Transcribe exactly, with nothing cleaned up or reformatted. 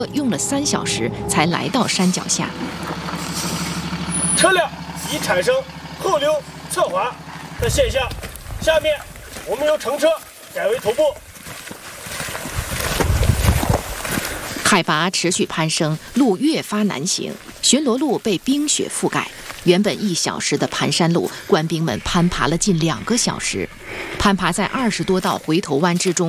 用了三小时才来到山脚下。 车辆已产生后溜侧滑的现象，下面我们由乘车改为徒步。 海拔持续攀升，路越发难行，巡逻路被冰雪覆盖。原本一小时的盘山路，官兵们攀爬了近两个小时。攀爬在二十多道回头弯之中。